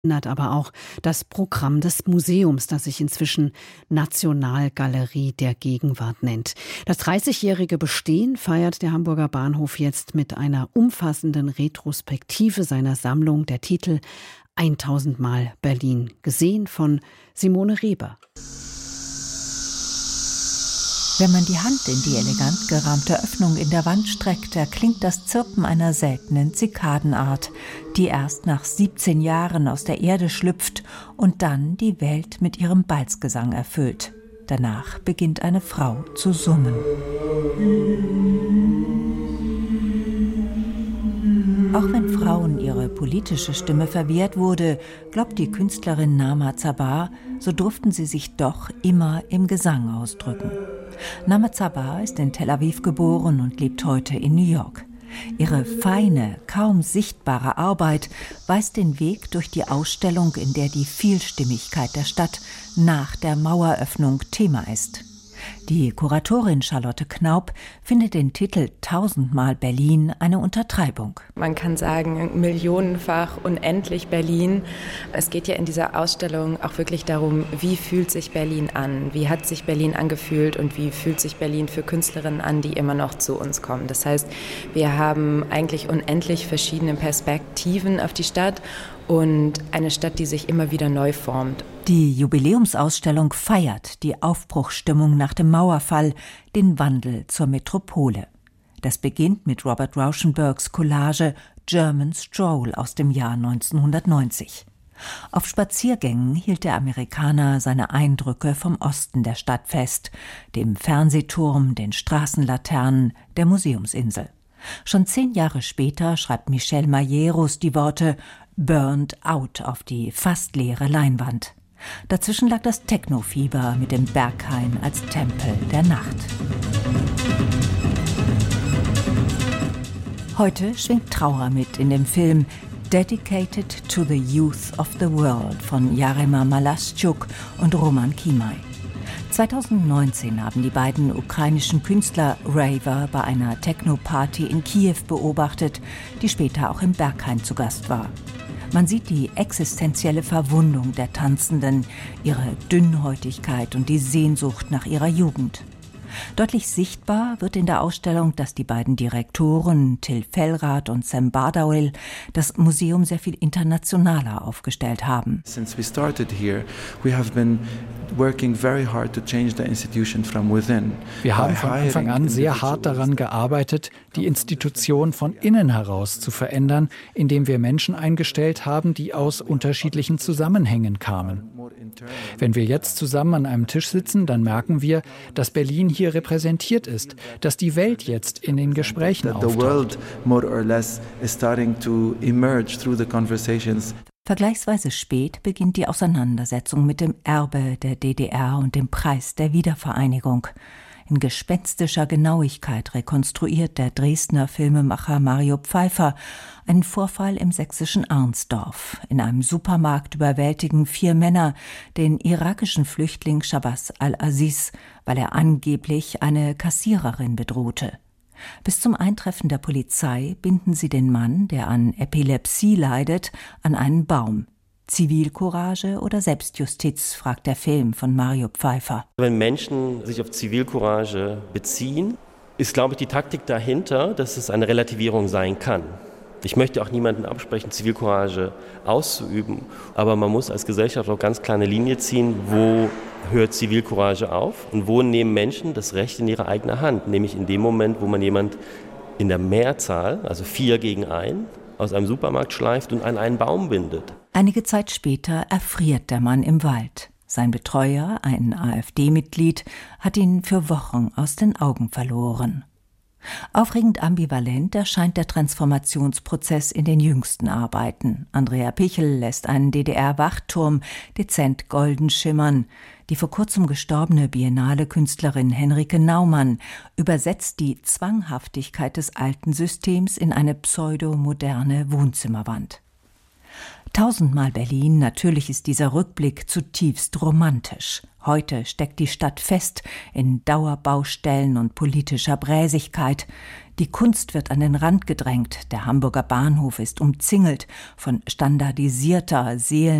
Ändert aber auch das Programm des Museums, das sich inzwischen Nationalgalerie der Gegenwart nennt. Das 30-jährige Bestehen feiert der Hamburger Bahnhof jetzt mit einer umfassenden Retrospektive seiner Sammlung. Der Titel 1000 Mal Berlin, gesehen von Simone Reber. Wenn man die Hand in die elegant gerahmte Öffnung in der Wand streckt, erklingt das Zirpen einer seltenen Zikadenart, die erst nach 17 Jahren aus der Erde schlüpft und dann die Welt mit ihrem Balzgesang erfüllt. Danach beginnt eine Frau zu summen. Auch wenn Frauen ihre politische Stimme verwehrt wurde, glaubt die Künstlerin Nama Zabar, so durften sie sich doch immer im Gesang ausdrücken. Nama Zabar ist in Tel Aviv geboren und lebt heute in New York. Ihre feine, kaum sichtbare Arbeit weist den Weg durch die Ausstellung, in der die Vielstimmigkeit der Stadt nach der Maueröffnung Thema ist. Die Kuratorin Charlotte Knaup findet den Titel 1000 Mal Berlin eine Untertreibung. Man kann sagen, millionenfach, unendlich Berlin. Es geht ja in dieser Ausstellung auch wirklich darum, wie fühlt sich Berlin an? Wie hat sich Berlin angefühlt und wie fühlt sich Berlin für Künstlerinnen an, die immer noch zu uns kommen? Das heißt, wir haben eigentlich unendlich verschiedene Perspektiven auf die Stadt und eine Stadt, die sich immer wieder neu formt. Die Jubiläumsausstellung feiert die Aufbruchsstimmung nach dem Mauerfall, den Wandel zur Metropole. Das beginnt mit Robert Rauschenbergs Collage German Stroll aus dem Jahr 1990. Auf Spaziergängen hielt der Amerikaner seine Eindrücke vom Osten der Stadt fest, dem Fernsehturm, den Straßenlaternen, der Museumsinsel. Schon 10 Jahre später schreibt Michel Majerus die Worte Burned Out auf die fast leere Leinwand. Dazwischen lag das Technofieber mit dem Berghain als Tempel der Nacht. Heute schwingt Trauer mit in dem Film Dedicated to the Youth of the World von Jarema Malaschuk und Roman Kimaj. 2019 haben die beiden ukrainischen Künstler Raver bei einer Techno-Party in Kiew beobachtet, die später auch im Berghain zu Gast war. Man sieht die existenzielle Verwundung der Tanzenden, ihre Dünnhäutigkeit und die Sehnsucht nach ihrer Jugend. Deutlich sichtbar wird in der Ausstellung, dass die beiden Direktoren Till Fellrath und Sam Bardawil das Museum sehr viel internationaler aufgestellt haben. Since we started here, we have been working very hard to change the institution from within. Wir haben von Anfang an sehr hart daran gearbeitet, die Institution von innen heraus zu verändern, indem wir Menschen eingestellt haben, die aus unterschiedlichen Zusammenhängen kamen. Wenn wir jetzt zusammen an einem Tisch sitzen, dann merken wir, dass Berlin hier repräsentiert ist, dass die Welt jetzt in den Gesprächen auftaucht. Vergleichsweise spät beginnt die Auseinandersetzung mit dem Erbe der DDR und dem Preis der Wiedervereinigung. In gespenstischer Genauigkeit rekonstruiert der Dresdner Filmemacher Mario Pfeiffer einen Vorfall im sächsischen Arnsdorf. In einem Supermarkt überwältigen 4 Männer den irakischen Flüchtling Shabazz al-Aziz, weil er angeblich eine Kassiererin bedrohte. Bis zum Eintreffen der Polizei binden sie den Mann, der an Epilepsie leidet, an einen Baum. Zivilcourage oder Selbstjustiz, fragt der Film von Mario Pfeiffer. Wenn Menschen sich auf Zivilcourage beziehen, ist, glaube ich, die Taktik dahinter, dass es eine Relativierung sein kann. Ich möchte auch niemandem absprechen, Zivilcourage auszuüben, aber man muss als Gesellschaft auch ganz klar eine Linie ziehen, wo hört Zivilcourage auf und wo nehmen Menschen das Recht in ihre eigene Hand, nämlich in dem Moment, wo man jemand in der Mehrzahl, also 4 gegen 1, aus einem Supermarkt schleift und an einen Baum bindet. Einige Zeit später erfriert der Mann im Wald. Sein Betreuer, ein AfD-Mitglied, hat ihn für Wochen aus den Augen verloren. Aufregend ambivalent erscheint der Transformationsprozess in den jüngsten Arbeiten. Andrea Pichel lässt einen DDR-Wachturm dezent golden schimmern. Die vor kurzem gestorbene Biennale-Künstlerin Henrike Naumann übersetzt die Zwanghaftigkeit des alten Systems in eine pseudomoderne Wohnzimmerwand. 1000 Mal Berlin, natürlich ist dieser Rückblick zutiefst romantisch. Heute steckt die Stadt fest in Dauerbaustellen und politischer Bräsigkeit. Die Kunst wird an den Rand gedrängt. Der Hamburger Bahnhof ist umzingelt von standardisierter,